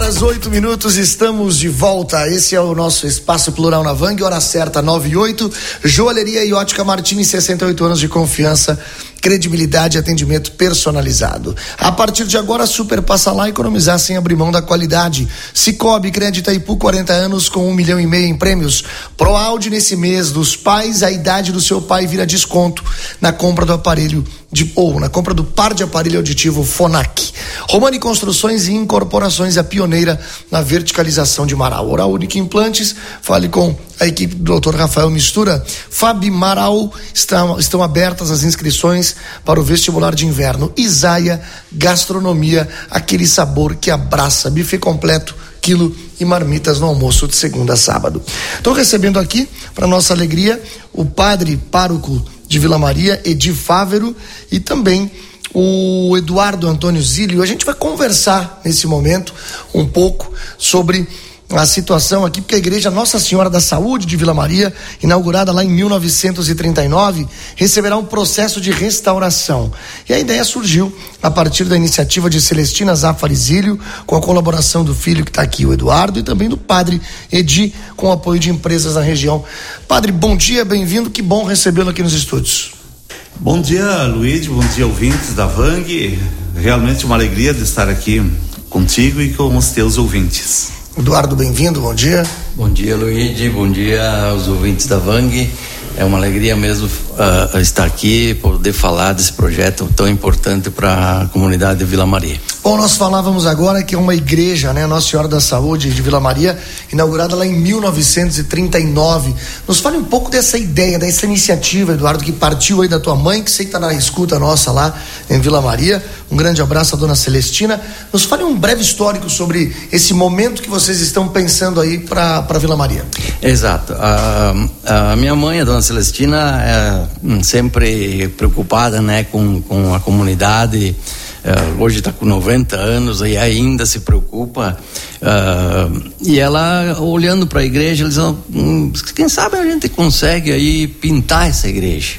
horas 8 minutos, estamos de volta. Esse é o nosso Espaço Plural na Vang, hora certa 9:08. Joalheria e Ótica Martini, 68 anos de confiança, credibilidade e atendimento personalizado. A partir de agora, super passa lá, economizar sem abrir mão da qualidade. Cicobi, Crédito Itaipu, 40 anos com 1,5 milhão em prêmios. ProAudio, nesse mês dos pais, a idade do seu pai vira desconto na compra do aparelho na compra do par de aparelho auditivo Fonac. Romani Construções e Incorporações, a pioneira na verticalização de Marau. Oral Única Implantes, fale com a equipe do Dr. Rafael Mistura. Fabi Marau, estão abertas as inscrições para o vestibular de inverno. Isaia Gastronomia, aquele sabor que abraça. Buffet completo, quilo e marmitas no almoço de segunda a sábado. Estou recebendo aqui, para nossa alegria, o padre pároco de Vila Maria, Edi Fávero, e também o Eduardo Antônio Zílio. A gente vai conversar nesse momento um pouco sobre a situação aqui, porque a Igreja Nossa Senhora da Saúde de Vila Maria, inaugurada lá em 1939, receberá um processo de restauração. E a ideia surgiu a partir da iniciativa de Celestina Zafari Zílio, com a colaboração do filho que está aqui, o Eduardo, e também do padre Edi, com o apoio de empresas na região. Padre, bom dia, bem-vindo, que bom recebê-lo aqui nos estúdios. Bom dia, Luiz, bom dia, ouvintes da Vang. Realmente uma alegria de estar aqui contigo e com os teus ouvintes. Eduardo, bem-vindo, bom dia. Bom dia, Luigi, bom dia aos ouvintes da Vang. É uma alegria mesmo estar aqui, poder falar desse projeto tão importante para a comunidade de Vila Maria. Bom, nós falávamos agora que é uma igreja, né, Nossa Senhora da Saúde de Vila Maria, inaugurada lá em 1939. Nos fale um pouco dessa ideia, dessa iniciativa, Eduardo, que partiu aí da tua mãe, que sei que está na escuta nossa lá em Vila Maria. Um grande abraço à dona Celestina. Nos fale um breve histórico sobre esse momento que vocês estão pensando aí para Vila Maria. Exato. A minha mãe, a dona Celestina, é sempre preocupada, né, com a comunidade. Hoje está com 90 anos e ainda se preocupa, e ela, olhando para a igreja, ela diz: quem sabe a gente consegue aí pintar essa igreja.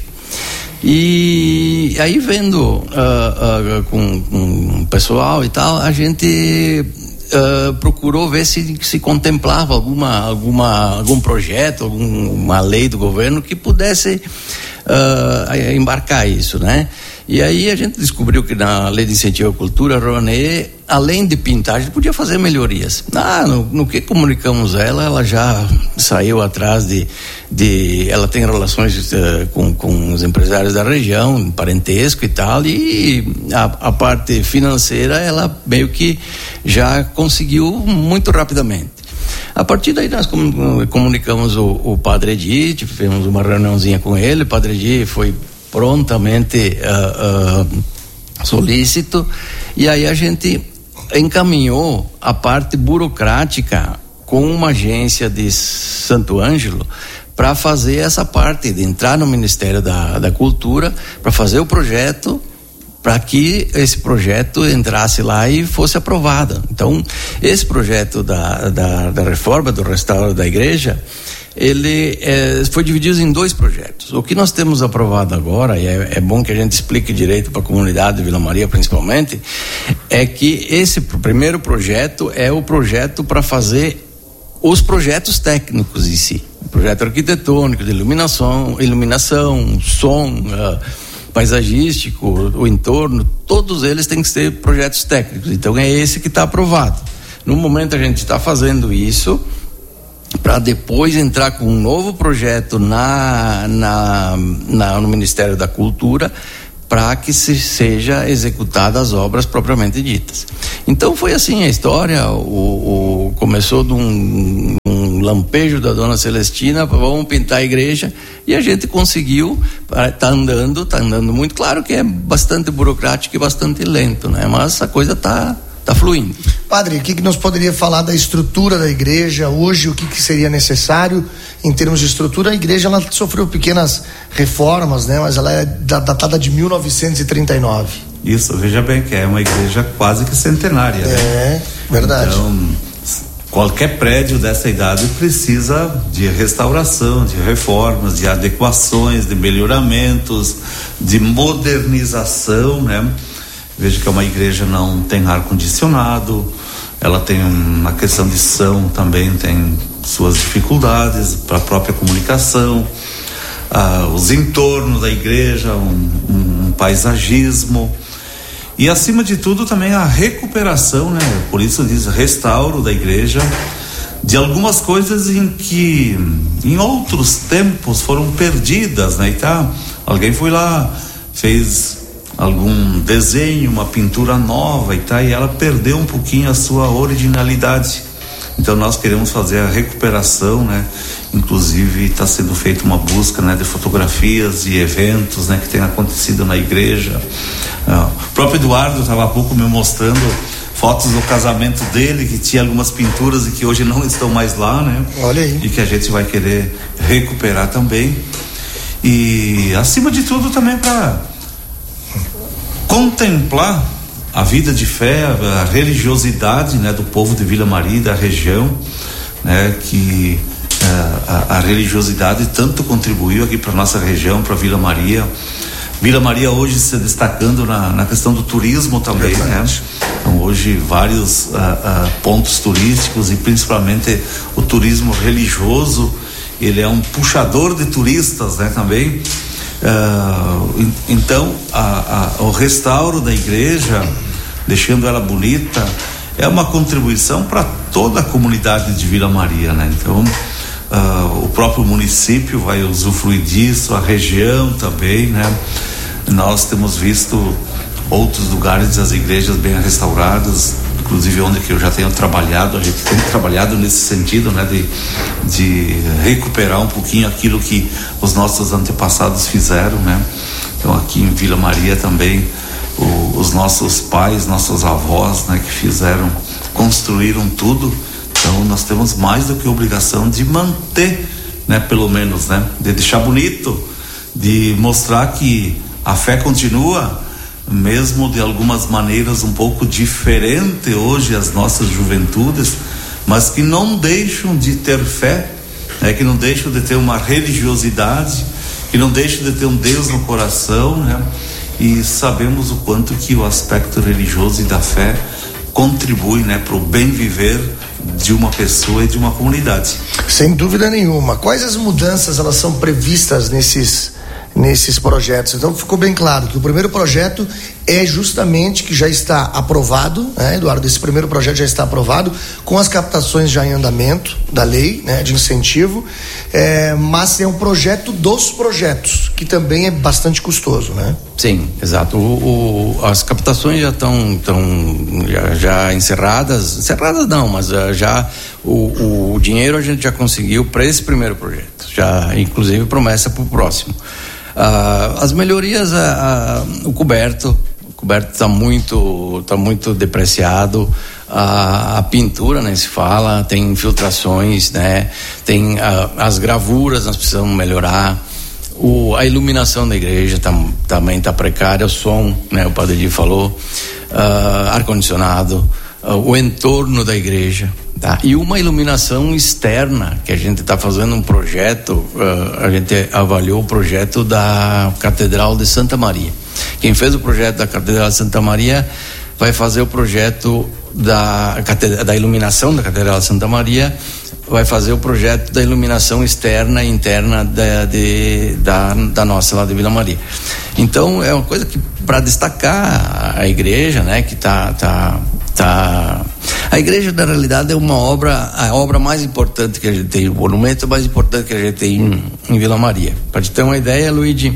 E aí, vendo com o pessoal e tal, a gente procurou ver se contemplava algum projeto, alguma lei do governo que pudesse embarcar isso, né? E aí a gente descobriu que na Lei de Incentivo à Cultura, Rouanet, além de pintar, a gente podia fazer melhorias. No que comunicamos ela já saiu atrás ela tem relações com os empresários da região, parentesco e tal, e a parte financeira ela meio que já conseguiu muito rapidamente. A partir daí nós comunicamos o Padre Edi, tivemos uma reuniãozinha com ele. O Padre Edi foi prontamente solícito, e aí a gente encaminhou a parte burocrática com uma agência de Santo Ângelo para fazer essa parte de entrar no Ministério da Cultura, para fazer o projeto, para que esse projeto entrasse lá e fosse aprovado. Então, esse projeto da reforma, do restauro da igreja, ele foi dividido em 2 projetos. O que nós temos aprovado agora, e é bom que a gente explique direito para a comunidade de Vila Maria principalmente, é que esse primeiro projeto é o projeto para fazer os projetos técnicos em si. O projeto arquitetônico, de iluminação, som, paisagístico, o entorno, todos eles têm que ser projetos técnicos. Então é esse que está aprovado. No momento a gente está fazendo isso para depois entrar com um novo projeto no Ministério da Cultura, para que seja executadas as obras propriamente ditas. Então foi assim a história. Começou de um lampejo da dona Celestina: vamos pintar a igreja, e a gente conseguiu. Tá andando muito. Claro que é bastante burocrático e bastante lento, né? Mas a coisa tá fluindo. Padre, o que nos poderia falar da estrutura da igreja hoje? O que seria necessário em termos de estrutura? A igreja, ela sofreu pequenas reformas, né? Mas ela é datada de 1939. Isso, veja bem que é uma igreja quase que centenária, né? É, verdade. Então, qualquer prédio dessa idade precisa de restauração, de reformas, de adequações, de melhoramentos, de modernização, né? Veja que é uma igreja, não tem ar-condicionado, ela tem uma questão de som também, tem suas dificuldades para a própria comunicação, os entornos da igreja, um paisagismo e acima de tudo também a recuperação, né? Por isso diz restauro da igreja, de algumas coisas que em outros tempos foram perdidas, né? Então, alguém foi lá, fez algum desenho, uma pintura nova e ela perdeu um pouquinho a sua originalidade. Então nós queremos fazer a recuperação, né? Inclusive está sendo feita uma busca, né, de fotografias e eventos, né, que tem acontecido na igreja. O próprio Eduardo estava há pouco me mostrando fotos do casamento dele, que tinha algumas pinturas e que hoje não estão mais lá, né? Olha aí. E que a gente vai querer recuperar também. E acima de tudo também para contemplar a vida de fé, a religiosidade, né, do povo de Vila Maria e da região, né, que a religiosidade tanto contribuiu aqui para nossa região, para Vila Maria. Vila Maria hoje se destacando na questão do turismo também, né? Então hoje vários pontos turísticos e principalmente o turismo religioso, ele é um puxador de turistas, né, também. Então o restauro da igreja, deixando ela bonita, é uma contribuição para toda a comunidade de Vila Maria, né? Então o próprio município vai usufruir disso, a região também, né? Nós temos visto outros lugares das igrejas bem restauradas, inclusive onde que eu já tenho trabalhado, a gente tem trabalhado nesse sentido, né, de recuperar um pouquinho aquilo que os nossos antepassados fizeram, né? Então aqui em Vila Maria também os nossos pais, nossos avós, né, que construíram tudo. Então nós temos mais do que obrigação de manter, né, pelo menos, né, de deixar bonito, de mostrar que a fé continua, mesmo de algumas maneiras um pouco diferente hoje as nossas juventudes, mas que não deixam de ter fé, né, que não deixam de ter uma religiosidade, que não deixam de ter um Deus no coração, né? E sabemos o quanto que o aspecto religioso e da fé contribui, né, para o bem viver de uma pessoa e de uma comunidade. Sem dúvida nenhuma. Quais as mudanças elas são previstas nesses projetos? Então ficou bem claro que o primeiro projeto é justamente que já está aprovado, né, Eduardo? Esse primeiro projeto já está aprovado com as captações já em andamento da lei, né, de incentivo, mas é um projeto dos projetos que também é bastante custoso, né? Sim, exato. As captações já estão já encerradas não, mas já o dinheiro a gente já conseguiu para esse primeiro projeto, já inclusive promessa para o próximo. As melhorias, o coberto está muito depreciado, a pintura nem se fala, tem infiltrações, né? Tem as gravuras, nós precisamos melhorar. A iluminação da igreja também está precária, o som, né? O Padre Di falou, ar-condicionado, o entorno da igreja, tá? E uma iluminação externa, que a gente está fazendo um projeto, a gente avaliou o projeto da Catedral de Santa Maria. Quem fez o projeto da Catedral de Santa Maria vai fazer o projeto da iluminação da Catedral de Santa Maria, vai fazer o projeto da iluminação externa e interna da nossa lá de Vila Maria. Então é uma coisa que, para destacar a igreja, né, que a igreja, na realidade, é a obra mais importante que a gente tem, o monumento mais importante que a gente tem em Vila Maria. Para te ter uma ideia, Luigi,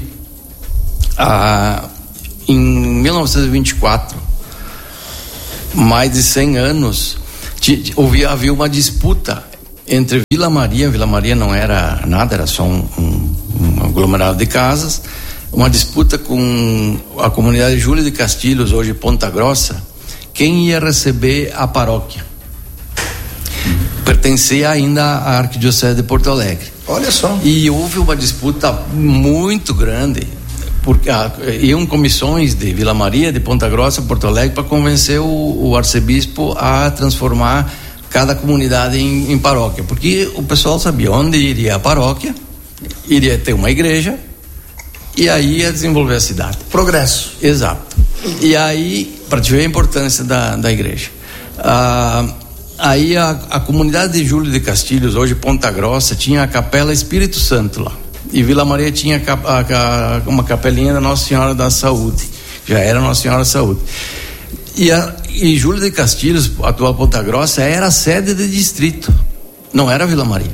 em 1924, mais de 100 anos, havia uma disputa entre Vila Maria não era nada, era só um aglomerado de casas, uma disputa com a comunidade Júlio de Castilhos, hoje Ponta Grossa, quem ia receber a paróquia. Pertencia ainda à Arquidiocese de Porto Alegre. Olha só. E houve uma disputa muito grande, porque iam comissões de Vila Maria, de Ponta Grossa, Porto Alegre, para convencer o arcebispo a transformar cada comunidade em paróquia, porque o pessoal sabia onde iria a paróquia, iria ter uma igreja, e aí ia desenvolver a cidade. Progresso. Exato. E aí, para te ver a importância da igreja, Aí a comunidade de Júlio de Castilhos, hoje Ponta Grossa, tinha a Capela Espírito Santo lá. E Vila Maria tinha uma capelinha da Nossa Senhora da Saúde. Já era Nossa Senhora da Saúde. E Júlio de Castilhos, atual Ponta Grossa, era a sede de distrito. Não era Vila Maria.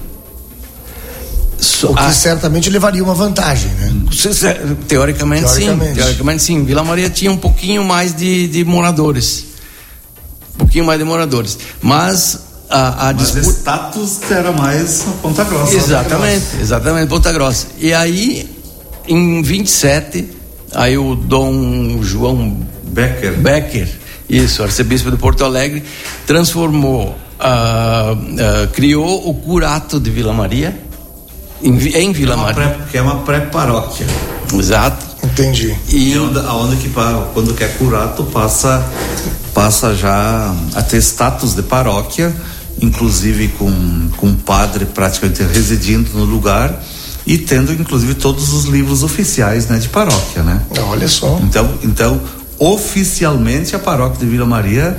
O que certamente levaria uma vantagem, né? Teoricamente sim. Vila Maria tinha um pouquinho mais de moradores. Mas a disputa... o status era mais Ponta Grossa. Exatamente, Ponta Grossa. E aí, em 27, aí o Dom João Becker, isso, arcebispo de Porto Alegre, transformou, criou o curato de Vila Maria, em Vila Maria. Que é uma pré-paróquia. Exato. Entendi. E aonde que quando quer curato passa já a ter status de paróquia, inclusive com padre praticamente residindo no lugar e tendo inclusive todos os livros oficiais, né, de paróquia, né? Olha só. Então oficialmente a paróquia de Vila Maria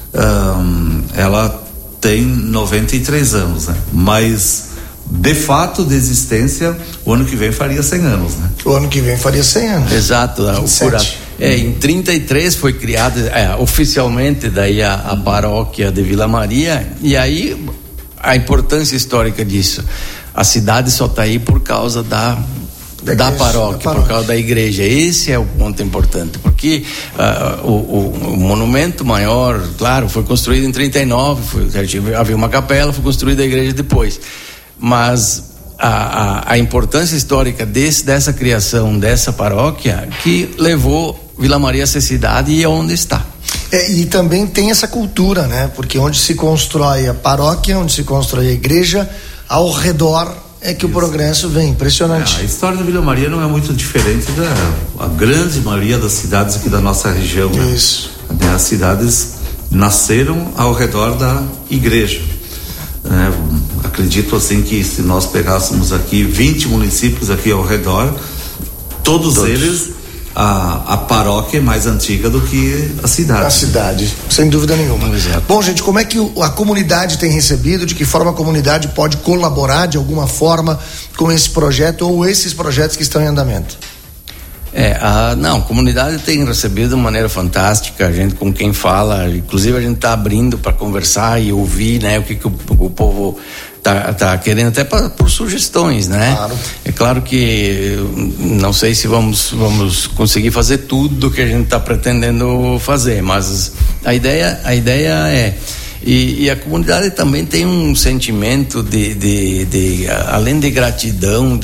ela tem 93 anos, né? Mas de fato de existência, o ano que vem faria 100 anos, né? O ano que vem faria 100 anos. Exato, o curato. Em 33 foi criada oficialmente daí a paróquia de Vila Maria, e aí a importância histórica disso. A cidade só está aí por causa da paróquia, por causa da igreja. Esse é o ponto importante, porque o monumento maior, claro, foi construído em 39, havia uma capela, foi construída a igreja depois. Mas a importância histórica dessa criação dessa paróquia que levou Vila Maria a ser cidade e aonde está. E também tem essa cultura, né? Porque onde se constrói a paróquia, onde se constrói a igreja, ao redor é que o progresso vem, impressionante. A história da Vila Maria não é muito diferente da grande maioria das cidades aqui da nossa região. Isso. Né? As cidades nasceram ao redor da igreja. Acredito assim que se nós pegássemos aqui 20 municípios aqui ao redor, todos eles a paróquia é mais antiga do que a cidade. A cidade, sem dúvida nenhuma. Exato. Bom, gente, como é que a comunidade tem recebido? De que forma a comunidade pode colaborar de alguma forma com esse projeto ou esses projetos que estão em andamento? A comunidade tem recebido de maneira fantástica, a gente com quem fala, inclusive a gente está abrindo para conversar e ouvir, né, o que o povo tá querendo, até por sugestões, né? Claro. É claro que não sei se vamos conseguir fazer tudo que a gente está pretendendo fazer, mas a ideia é. E a comunidade também tem um sentimento de além de gratidão,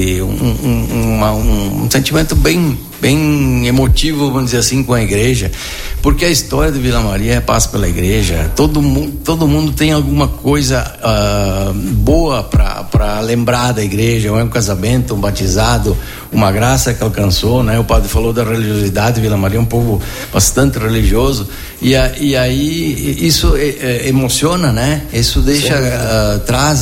um sentimento bem emotivo, vamos dizer assim, com a igreja, porque a história de Vila Maria passa pela igreja. Todo mundo tem alguma coisa boa para lembrar da igreja, um casamento, um batizado, uma graça que alcançou, né? O padre falou da religiosidade. Vila Maria é um povo bastante religioso, e aí isso emociona, né? Isso deixa, traz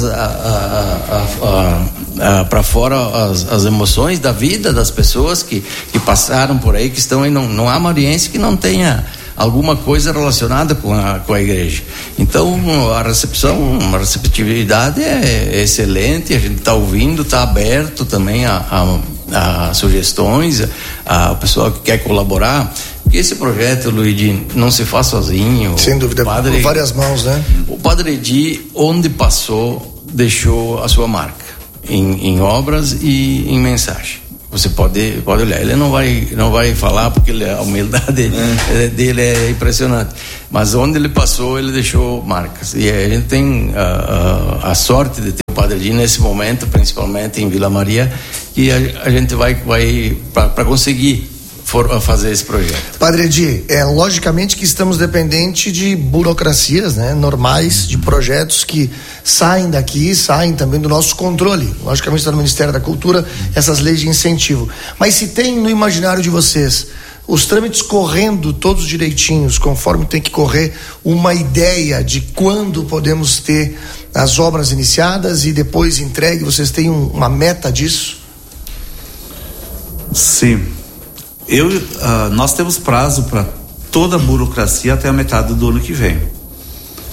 para fora as emoções da vida das pessoas que passaram por aí, que estão aí. Não há mariense que não tenha alguma coisa relacionada com a igreja. Então a receptividade é excelente, a gente está ouvindo, está aberto também a sugestões, a pessoa que quer colaborar, porque esse projeto, Luigi, não se faz sozinho. Sem dúvida, por várias mãos, né? O Padre Edi, onde passou, deixou a sua marca em obras e em mensagem. Você pode olhar, ele não vai falar, porque a humildade dele é impressionante, mas onde ele passou, ele deixou marcas, e a gente tem a sorte de ter o Padre Edi nesse momento, principalmente em Vila Maria, que a gente vai para conseguir fazer esse projeto. Padre Edi, logicamente que estamos dependentes de burocracias, né, normais, de projetos que saem daqui, saem também do nosso controle. Logicamente está no Ministério da Cultura essas leis de incentivo. Mas se tem no imaginário de vocês os trâmites correndo todos direitinhos, conforme tem que correr, uma ideia de quando podemos ter as obras iniciadas e depois entregue, vocês têm uma meta disso? Sim. Nós temos prazo para toda a burocracia até a metade do ano que vem.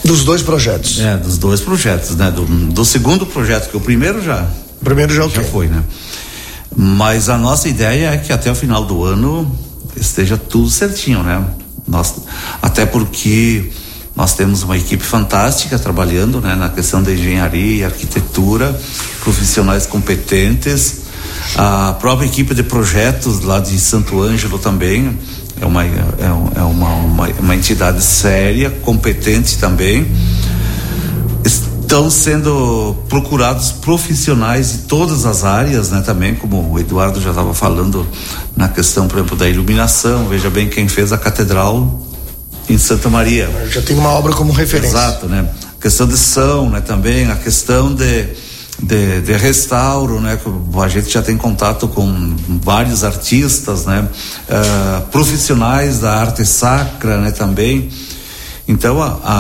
Dos dois projetos. Dos dois projetos, né? Do segundo projeto, que o primeiro já foi, né? Mas a nossa ideia é que até o final do ano esteja tudo certinho, né? Até porque nós temos uma equipe fantástica trabalhando, né, na questão da engenharia e arquitetura, profissionais competentes, a própria equipe de projetos lá de Santo Ângelo também é uma entidade séria, competente também. Estão sendo procurados profissionais de todas as áreas, né, também, como o Eduardo já estava falando na questão, por exemplo, da iluminação. Veja bem quem fez a catedral em Santa Maria. Já tem uma obra como referência. Exato, né? A questão de som, né, também, a questão de restauro, né? A gente já tem contato com vários artistas, né? Profissionais da arte sacra, né, também. Então,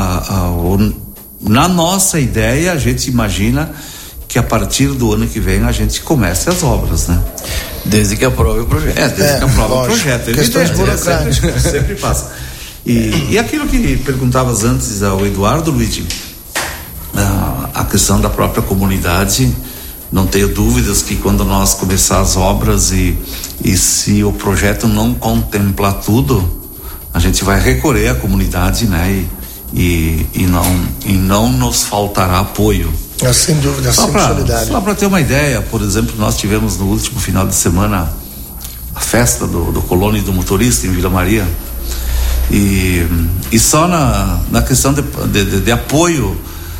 na nossa ideia, a gente imagina que a partir do ano que vem a gente comece as obras, né? Desde que aprove o projeto. Desde que aprove o projeto. Questões burocráticas. Sempre passa. E aquilo que perguntavas antes ao Eduardo, Luigi, a questão da própria comunidade, não tenho dúvidas que quando nós começar as obras e se o projeto não contemplar tudo, a gente vai recorrer à comunidade, né? E não nos faltará apoio. Sem dúvida, sempre solidário. Só para ter uma ideia, por exemplo, nós tivemos no último final de semana a festa do colono e do motorista em Vila Maria, e só na questão de apoio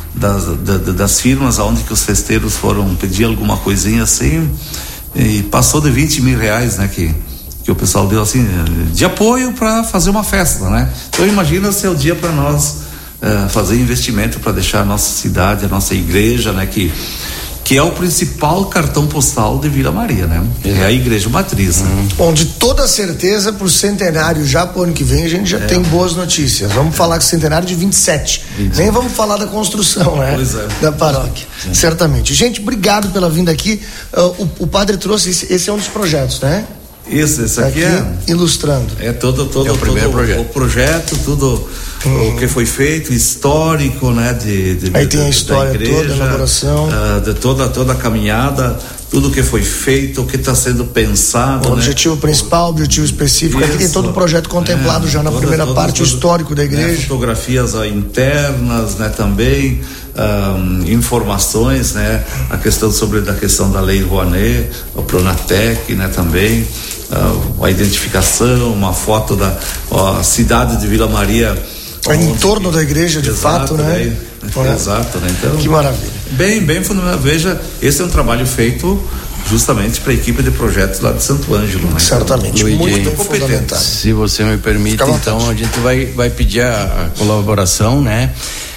das firmas aonde que os festeiros foram pedir alguma coisinha assim, e passou de 20 mil reais, né, que o pessoal deu assim de apoio para fazer uma festa, né? Então imagina se é o dia para nós fazer investimento para deixar a nossa cidade, a nossa igreja, né, que é o principal cartão postal de Vila Maria, né? É a igreja matriz, né? Bom, de toda certeza, pro centenário já pro ano que vem a gente já tem boas notícias. Vamos falar que centenário de 27. Nem vamos falar da construção, né? Da paróquia. Sim. Certamente. Gente, obrigado pela vinda aqui. O padre trouxe, esse é um dos projetos, né? Isso, esse aqui é ilustrando. É todo o primeiro projeto. O projeto, tudo o que foi feito, histórico, né? Aí tem a história igreja, toda, a elaboração. De toda a caminhada, tudo que foi feito, o que está sendo pensado. O objetivo principal, objetivo específico. Aqui tem todo o projeto contemplado já na primeira parte, o histórico da igreja. Né, fotografias internas, né, também. Informações, né, a questão da Lei Rouanet, o Pronatec, né, também a identificação, uma foto da cidade de Vila Maria, em torno da igreja, de fato, né? Exato, né? Então, que maravilha. Bem fundamental. Veja, esse é um trabalho feito justamente para a equipe de projetos lá de Santo Ângelo, né? Certamente, Luigi, muito competente. Se você me permite, então a gente vai pedir a colaboração, né?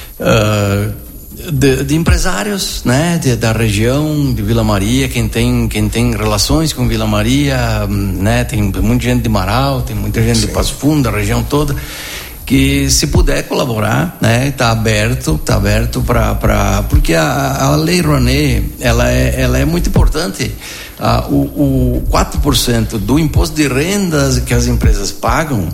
De empresários, né, da região de Vila Maria, quem tem relações com Vila Maria, né, tem muita gente de Marau, tem muita gente de Passo Fundo, da região toda, que se puder colaborar, né, tá aberto para porque a Lei Rouanet, ela é muito importante. O 4% do imposto de rendas que as empresas pagam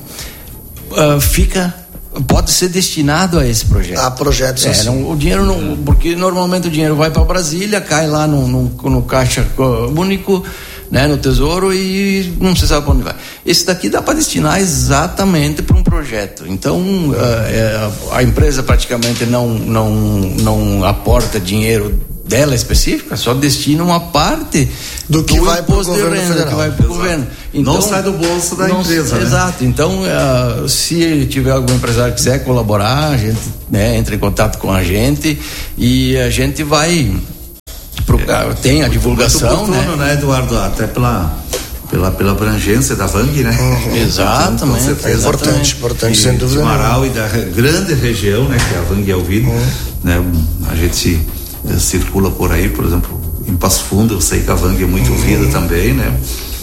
pode ser destinado a esse projeto. A projetos assim. O dinheiro não, porque normalmente o dinheiro vai para Brasília, cai lá no caixa único, né, no Tesouro, e não se sabe para onde vai. Esse daqui dá para destinar exatamente para um projeto. Então a empresa praticamente não aporta dinheiro dela específica, só destina uma parte do que vai para o governo federal, que vai para o governo. Então, não sai do bolso da empresa, né? Exato. Então, se tiver algum empresário que quiser colaborar, a gente, né, entra em contato com a gente e a gente vai tem a divulgação, muito oportuno, né, Eduardo? Até pela abrangência da VANG, né? Exatamente. É importante, sem dúvida. De Marau e da grande região, né, que a VANG é ouvido, né? A gente circula por aí, por exemplo, em Passo Fundo, eu sei que a VANG é muito ouvida também, né?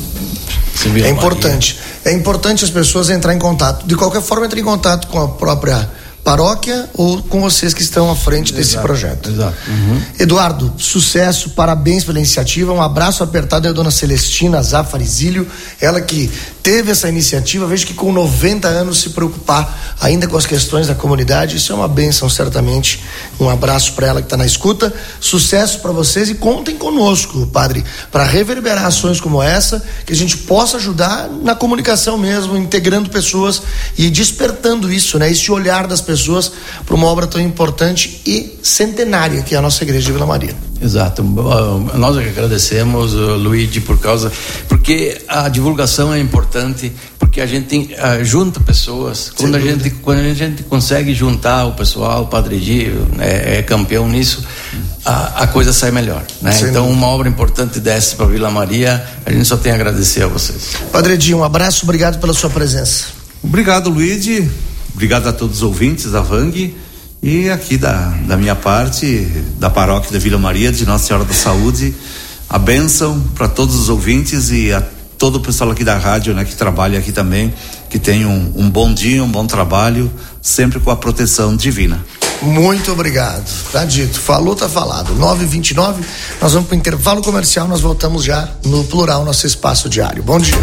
É importante as pessoas entrarem em contato. De qualquer forma, entre em contato com a própria paróquia ou com vocês que estão à frente desse projeto. Exato. Eduardo, sucesso, parabéns pela iniciativa, um abraço apertado à dona Celestina Zafarizílio, ela que teve essa iniciativa, vejo que com 90 anos se preocupar ainda com as questões da comunidade, isso é uma bênção, certamente. Um abraço para ela que está na escuta, sucesso para vocês e contem conosco, padre, para reverberar ações como essa, que a gente possa ajudar na comunicação mesmo, integrando pessoas e despertando isso, né? Esse olhar das pessoas para uma obra tão importante e centenária que é a nossa igreja de Vila Maria. Exato, nós agradecemos, Luigi, porque a divulgação é importante, porque a gente junta pessoas. Quando a gente consegue juntar o pessoal, o Padre Gio é campeão nisso, a coisa sai melhor, né? Então, uma obra importante dessa para Vila Maria, a gente só tem a agradecer a vocês. Padre Gio, um abraço, obrigado pela sua presença. Obrigado, Luigi, obrigado a todos os ouvintes da Vang. E aqui da minha parte, da paróquia da Vila Maria, de Nossa Senhora da Saúde, a bênção para todos os ouvintes e a todo o pessoal aqui da rádio, né, que trabalha aqui também, que tem um bom dia, um bom trabalho, sempre com a proteção divina. Muito obrigado, tá dito, falou, tá falado. 9h29, nós vamos para o intervalo comercial, nós voltamos já no Plural, nosso espaço diário. Bom dia.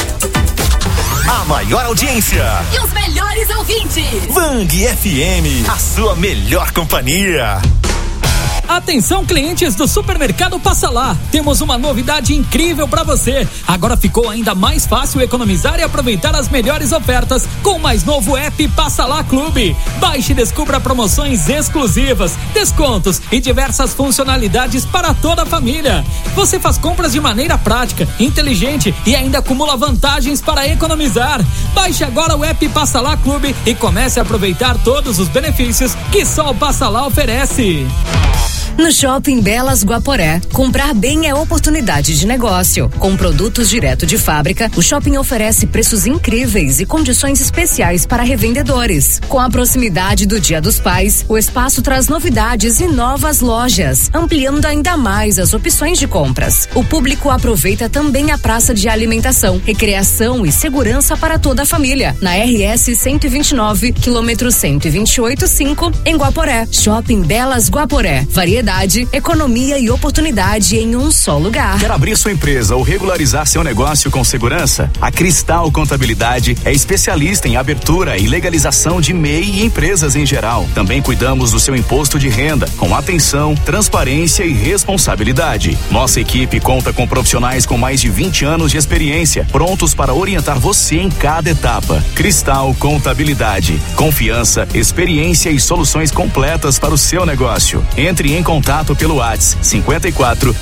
A maior audiência e os melhores ouvintes. Vang FM, a sua melhor companhia. Atenção, clientes do Supermercado Passa Lá, temos uma novidade incrível para você. Agora ficou ainda mais fácil economizar e aproveitar as melhores ofertas com o mais novo app Passa Lá Clube. Baixe e descubra promoções exclusivas, descontos e diversas funcionalidades para toda a família. Você faz compras de maneira prática, inteligente e ainda acumula vantagens para economizar. Baixe agora o app Passa Lá Clube e comece a aproveitar todos os benefícios que só o Passa Lá oferece. No Shopping Belas Guaporé, comprar bem é oportunidade de negócio. Com produtos direto de fábrica, o shopping oferece preços incríveis e condições especiais para revendedores. Com a proximidade do Dia dos Pais, o espaço traz novidades e novas lojas, ampliando ainda mais as opções de compras. O público aproveita também a praça de alimentação, recreação e segurança para toda a família. Na RS 129, quilômetro 128,5, em Guaporé. Shopping Belas Guaporé. Variedade, economia e oportunidade em um só lugar. Quer abrir sua empresa ou regularizar seu negócio com segurança? A Cristal Contabilidade é especialista em abertura e legalização de MEI e empresas em geral. Também cuidamos do seu imposto de renda, com atenção, transparência e responsabilidade. Nossa equipe conta com profissionais com mais de 20 anos de experiência, prontos para orientar você em cada etapa. Cristal Contabilidade. Confiança, experiência e soluções completas para o seu negócio. Entre em contato pelo WhatsApp 54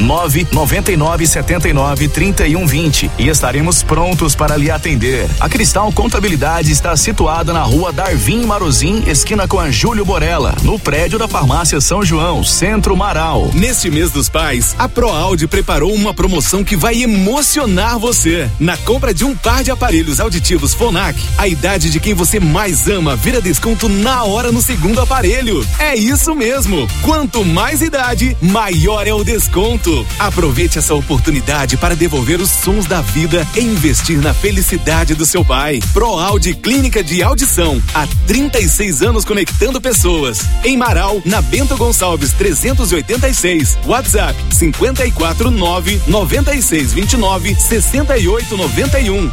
999 79 31 20 e estaremos prontos para lhe atender. A Cristal Contabilidade está situada na rua Darvin Marozin, esquina com a Júlio Borella, no prédio da Farmácia São João, Centro Marau. Neste mês dos pais, a ProAudio preparou uma promoção que vai emocionar você. Na compra de um par de aparelhos auditivos Phonak, a idade de quem você mais ama vira desconto na hora no segundo aparelho. É isso mesmo. Quanto mais idade, maior é o desconto. Aproveite essa oportunidade para devolver os sons da vida e investir na felicidade do seu pai. ProAudio Clínica de Audição, há 36 anos conectando pessoas. Em Marau, na Bento Gonçalves 386. WhatsApp 549 9629 6891.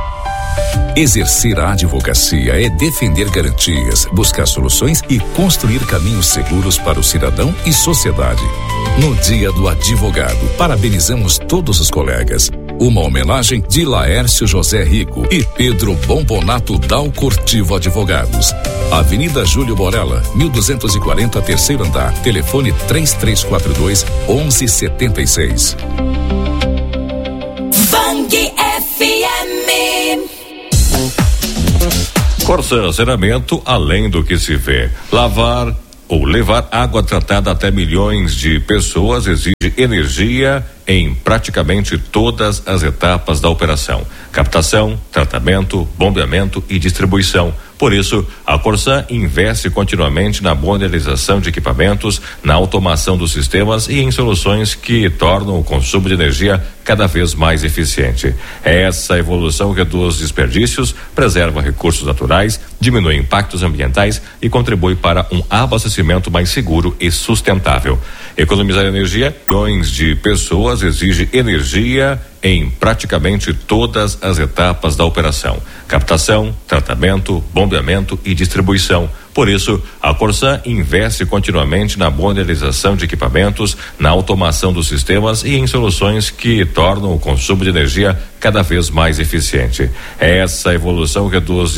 Exercer a advocacia é defender garantias, buscar soluções e construir caminhos seguros para o cidadão e sociedade. No Dia do Advogado, parabenizamos todos os colegas. Uma homenagem de Laércio José Rico e Pedro Bombonato Dal Cortivo Advogados. Avenida Júlio Borella, 1240, terceiro andar. Telefone 3342 1176. Vang FM. Corsã Saneamento, além do que se vê. Lavar ou levar água tratada até milhões de pessoas exige energia em praticamente todas as etapas da operação: captação, tratamento, bombeamento e distribuição. Por isso, a Corsã investe continuamente na modernização de equipamentos, na automação dos sistemas e em soluções que tornam o consumo de energia cada vez mais eficiente. Essa evolução reduz desperdícios, preserva recursos naturais, diminui impactos ambientais e contribui para um abastecimento mais seguro e sustentável. Economizar energia, milhões de pessoas pessoas exige energia em praticamente todas as etapas da operação: captação, tratamento, bombeamento e distribuição. Por isso, a Corsan investe continuamente na modernização de equipamentos, na automação dos sistemas e em soluções que tornam o consumo de energia cada vez mais eficiente. Essa evolução reduz